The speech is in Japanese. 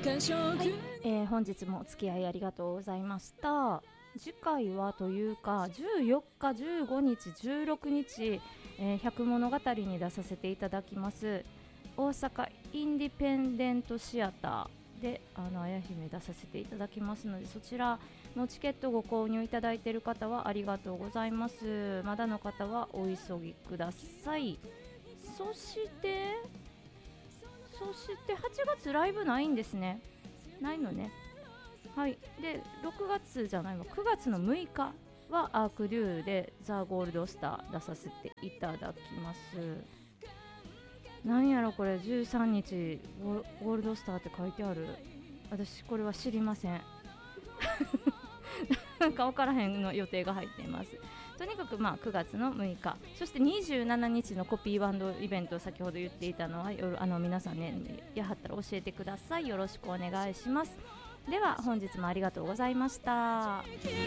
本日もお付き合いありがとうございました。次回はというか14日15日16日、百物語に出させていただきます。大阪インディペンデントシアターであや姫出させていただきますので、そちらのチケットご購入いただいている方はありがとうございます。まだの方はお急ぎください。そして8月ライブないんですね。ないのね。はい。で6月じゃないわ、9月の6日はアークデューでザ・ゴールドスター出させていただきます。なんやろこれ、13日ゴールドスターって書いてある。私これは知りませんなんか分からへんの予定が入っています。とにかく9月の6日、そして27日のコピーバンドイベントを先ほど言っていたのは皆さんね、やはったら教えてください。よろしくお願いします。では本日もありがとうございました。